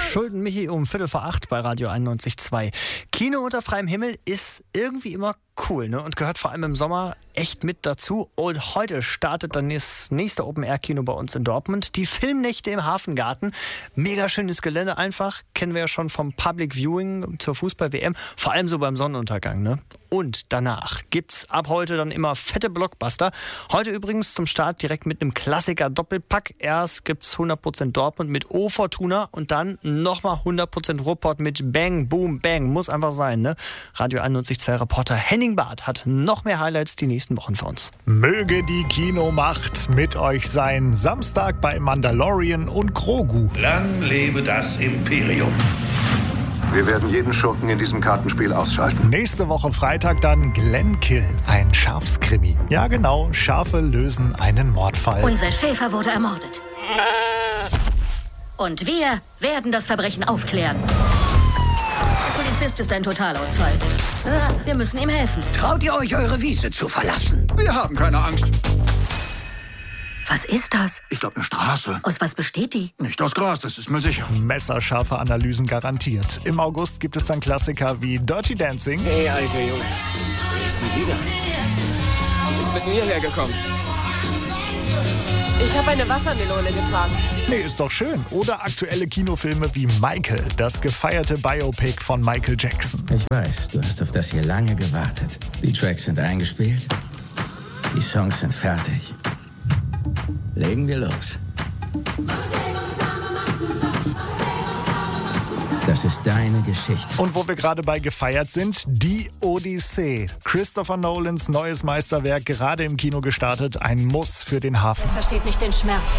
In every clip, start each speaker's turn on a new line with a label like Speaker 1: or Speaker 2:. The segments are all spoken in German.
Speaker 1: Schulden Michi um 7:45 bei Radio 91.2. Kino unter freiem Himmel ist irgendwie immer cool, ne? Und gehört vor allem im Sommer echt mit dazu. Und heute startet dann das nächste Open-Air-Kino bei uns in Dortmund. Die Filmnächte im Hafengarten. Mega schönes Gelände einfach. Kennen wir ja schon vom Public Viewing zur Fußball-WM. Vor allem so beim Sonnenuntergang, ne? Und danach gibt's ab heute dann immer fette Blockbuster. Heute übrigens zum Start direkt mit einem Klassiker-Doppelpack. Erst gibt's 100% Dortmund mit O Fortuna und dann nochmal 100% Ruhrpott mit Bang, Boom, Bang. Muss einfach sein, ne? Radio 91.2 Reporter Henning Barth hat noch mehr Highlights die nächsten Wochen für uns.
Speaker 2: Möge die Kinomacht mit euch sein. Samstag bei Mandalorian und Grogu.
Speaker 3: Lang lebe das Imperium.
Speaker 4: Wir werden jeden Schurken in diesem Kartenspiel ausschalten.
Speaker 2: Nächste Woche Freitag dann Glenkill, ein Schafskrimi. Ja genau, Schafe lösen einen Mordfall.
Speaker 5: Unser Schäfer wurde ermordet. Und wir werden das Verbrechen aufklären. Der Polizist ist ein Totalausfall. Wir müssen ihm helfen.
Speaker 6: Traut ihr euch, eure Wiese zu verlassen?
Speaker 3: Wir haben keine Angst.
Speaker 5: Was ist das?
Speaker 3: Ich glaube, eine Straße.
Speaker 5: Aus was besteht die?
Speaker 3: Nicht aus Gras, das ist mir sicher.
Speaker 2: Messerscharfe Analysen garantiert. Im August gibt es dann Klassiker wie Dirty Dancing.
Speaker 6: Hey, alter Junge. Wer ist denn wieder?
Speaker 7: Sie ist mit mir hergekommen. Ich habe eine Wassermelone getragen.
Speaker 2: Nee, ist doch schön. Oder aktuelle Kinofilme wie Michael, das gefeierte Biopic von Michael Jackson.
Speaker 8: Ich weiß, du hast auf das hier lange gewartet. Die Tracks sind eingespielt. Die Songs sind fertig. Legen wir los. Das ist deine Geschichte.
Speaker 2: Und wo wir gerade bei gefeiert sind, die Odyssee. Christopher Nolans neues Meisterwerk, gerade im Kino gestartet. Ein Muss für den Hafen.
Speaker 5: Versteht nicht den Schmerz.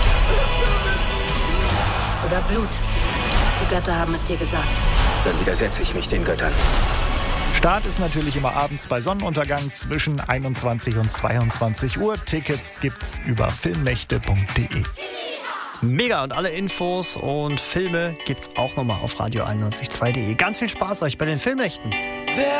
Speaker 5: Oder Blut. Die Götter haben es dir gesagt.
Speaker 6: Dann widersetze ich mich den Göttern.
Speaker 2: Start ist natürlich immer abends bei Sonnenuntergang zwischen 21 und 22 Uhr. Tickets gibt's über filmnächte.de.
Speaker 1: Mega, und alle Infos und Filme gibt's auch nochmal auf radio91.2.de. Ganz viel Spaß euch bei den Filmnächten.